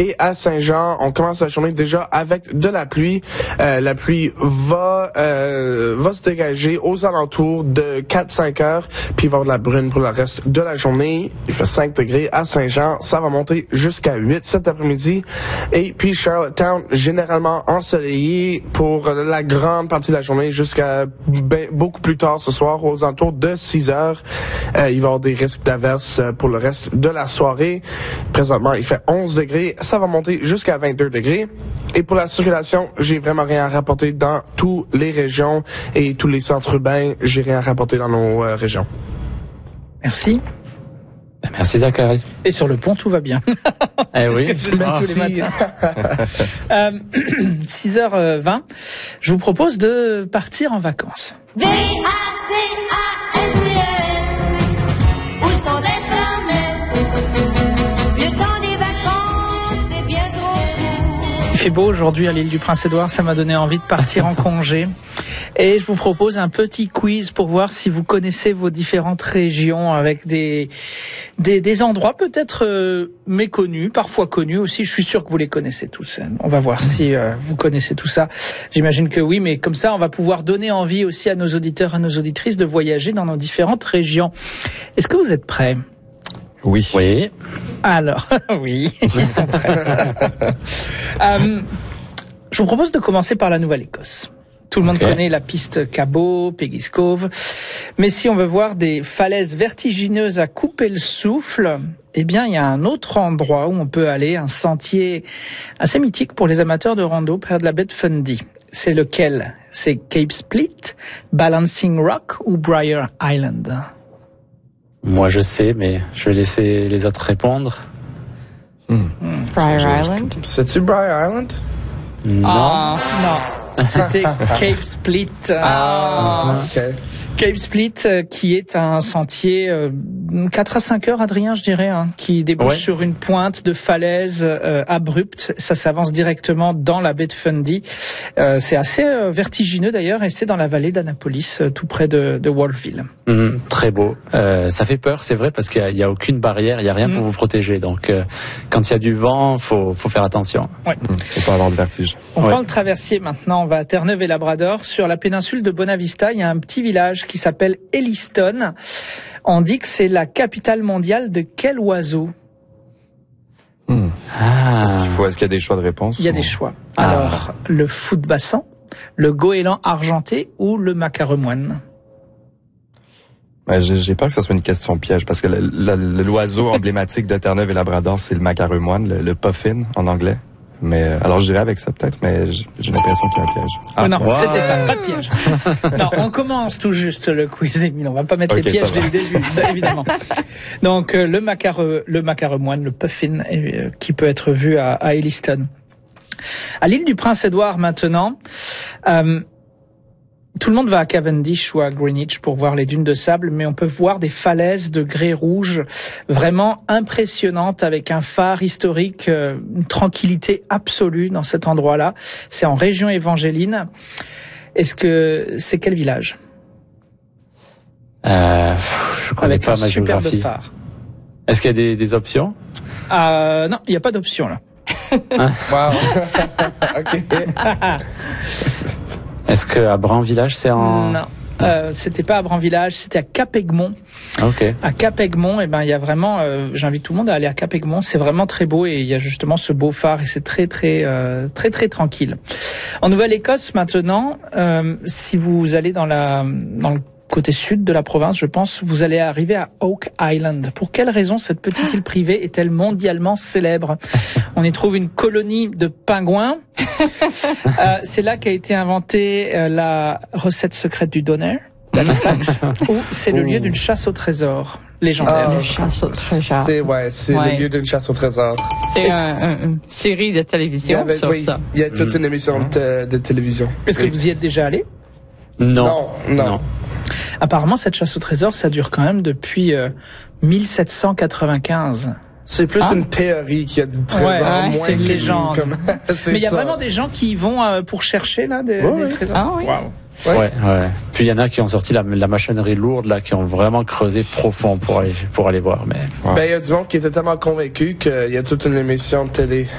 Et à Saint-Jean, on commence la journée déjà avec de la pluie. La pluie va se dégager aux alentours de 4-5 heures, puis il va y avoir de la brune pour le reste de la journée. Il fait 5 degrés à Saint-Jean. Ça va monter jusqu'à 8 cet après-midi. Et puis Charlottetown, généralement ensoleillé pour la grande partie de la journée jusqu'à beaucoup plus tard ce soir, aux alentours de 6 heures. Il va y avoir des risques d'averses pour le reste de la soirée. Présentement, il fait 11 degrés. Ça va monter jusqu'à 22 degrés. Et pour la circulation, j'ai vraiment rien à rapporter dans toutes les régions et tous les centres urbains. J'ai rien à rapporter dans nos régions. Merci. Merci Zachary. Et sur le pont, tout va bien. Eh oui. Merci. 6h20. Je vous propose de partir en vacances. Où sont les planètes? Le temps des vacances, c'est bien trop court. Il fait beau aujourd'hui à l'île du Prince-Édouard, ça m'a donné envie de partir en congé. Et je vous propose un petit quiz pour voir si vous connaissez vos différentes régions avec des endroits peut-être méconnus, parfois connus aussi. Je suis sûr que vous les connaissez tous. On va voir si vous connaissez tout ça. J'imagine que oui, mais comme ça, on va pouvoir donner envie aussi à nos auditeurs, à nos auditrices de voyager dans nos différentes régions. Est-ce que vous êtes prêts? Oui. Oui. Alors, oui, ils sont prêts. Je vous propose de commencer par la Nouvelle-Écosse. Tout le monde connaît la piste Cabot, Peggy's Cove. Mais si on veut voir des falaises vertigineuses à couper le souffle, eh bien, il y a un autre endroit où on peut aller, un sentier assez mythique pour les amateurs de rando près de la baie de Fundy. C'est lequel? C'est Cape Split, Balancing Rock ou Briar Island? Moi, je sais, mais je vais laisser les autres répondre. Briar Island? C'est-tu Briar Island? Non. Non. C'était Cape Split. OK. Cape Split, qui est un sentier 4 à 5 heures, Adrien, je dirais, qui débouche sur une pointe de falaise abrupte. Ça s'avance directement dans la baie de Fundy. C'est assez vertigineux d'ailleurs, et c'est dans la vallée d'Annapolis, tout près de Wolfville. Très beau. Ça fait peur, c'est vrai, parce qu'il y a aucune barrière, il y a rien pour vous protéger. Donc, quand il y a du vent, faut faire attention. Ouais. Faut pas avoir de vertige. On prend le traversier maintenant. On va à Terre-Neuve-et-Labrador. Sur la péninsule de Bonavista, il y a un petit village qui s'appelle Elliston. On dit que c'est la capitale mondiale de quel oiseau? Est-ce qu'il y a des choix de réponse? Il y a des choix. Alors, le foot-bassan, le goéland argenté ou le macaremoine? J'ai peur que ça soit une question piège, parce que l'oiseau emblématique de Terre-Neuve-et-Labrador, c'est le macaremoine, le puffin en anglais. Mais alors j'irai avec ça peut-être, mais j'ai l'impression qu'il y a un piège. Non, c'était ça, pas de piège. Non, on commence tout juste le quiz, Émile. On va pas mettre les pièges dès le début, évidemment. Donc le macaremoine, le puffin, qui peut être vu à Elliston. À l'île du Prince-Édouard maintenant. Tout le monde va à Cavendish ou à Greenwich pour voir les dunes de sable, mais on peut voir des falaises de grès rouge vraiment impressionnantes avec un phare historique, une tranquillité absolue dans cet endroit-là. C'est en région évangéline. Est-ce que c'est quel village? Je connais pas ma géographie. Phare. Est-ce qu'il y a des options? Non, il n'y a pas d'option là. Wow. OK. Est-ce que à Bran-Village, c'est en... Non. C'était pas à Bran-Village, c'était à Cap-Egmont. Ok. À Cap-Egmont, il y a vraiment, j'invite tout le monde à aller à Cap-Egmont. C'est vraiment très beau et il y a justement ce beau phare et c'est très tranquille. En Nouvelle-Écosse maintenant, si vous allez dans le côté sud de la province, je pense, vous allez arriver à Oak Island. Pour quelle raison cette petite île privée est-elle mondialement célèbre? On y trouve une colonie de pingouins. C'est là qu'a été inventée la recette secrète du doner d'Halifax, ou c'est le lieu d'une chasse au trésor légendaire. Chasse au trésor. C'est le lieu d'une chasse au trésor. C'est une série de télévision sur ça. Il y a toute une émission de télévision. Est-ce que vous y êtes déjà allé? Non. Apparemment, cette chasse au trésor, ça dure quand même depuis 1795. C'est plus une théorie qu'il y a du trésor, moins c'est une légende. Mais il y a ça. vraiment des gens qui y vont pour chercher là des trésors. Ah oui. Wow. Ouais. Puis il y en a qui ont sorti la machinerie lourde là, qui ont vraiment creusé profond pour aller voir. Mais il y a du monde qui était tellement convaincu qu'il y a toute une émission de télé